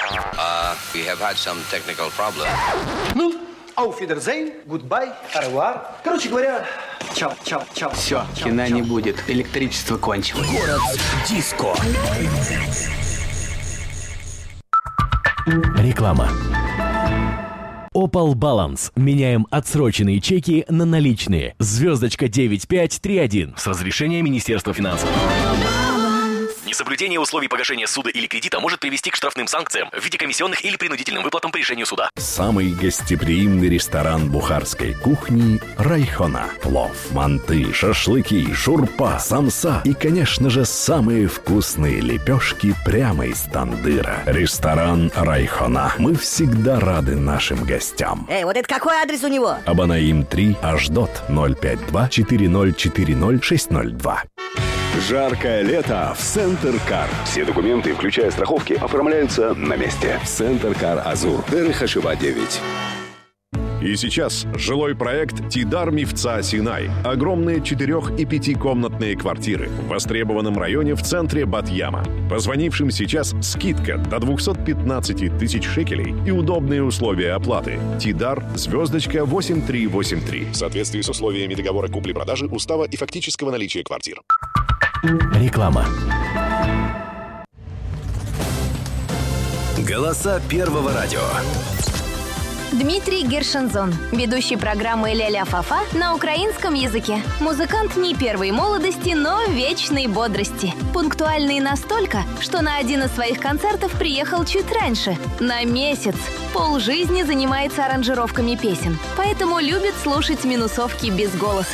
We have had some technical problem. Ну, auf Wiedersehen, goodbye, au revoir. Короче говоря, чао. Все, кино не будет, электричество кончилось. Город диско. Реклама. Opal Balance. Меняем отсроченные чеки на наличные. Звездочка 9531. С разрешения Министерства финансов. Несоблюдение условий погашения суда или кредита может привести к штрафным санкциям в виде комиссионных или принудительным выплатам по решению суда. Самый гостеприимный ресторан бухарской кухни «Райхона». Плов, манты, шашлыки, шурпа, самса и, конечно же, самые вкусные лепешки прямо из тандыра. Ресторан «Райхона». Мы всегда рады нашим гостям. Вот это какой адрес у него? Абанаим 3, Аждот, 052-4040-602. Жаркое лето в Центр Кар. Все документы, включая страховки, оформляются на месте. Центр Кар Азур. Дерехашева 9. И сейчас жилой проект «Тидар Мифца Синай». Огромные 4- и 5-комнатные квартиры в востребованном районе в центре Бат-Яма. Позвонившим сейчас скидка до 215 тысяч шекелей и удобные условия оплаты. «Тидар», звездочка 8383. В соответствии с условиями договора купли-продажи, устава и фактического наличия квартир. Реклама. Голоса Первого радио. Дмитрий Гершензон, ведущий программы «Ля-ля-фа-фа» на украинском языке. Музыкант не первой молодости, но вечной бодрости. Пунктуальный настолько, что на один из своих концертов приехал чуть раньше, на месяц. Полжизни занимается аранжировками песен, поэтому любит слушать минусовки без голоса.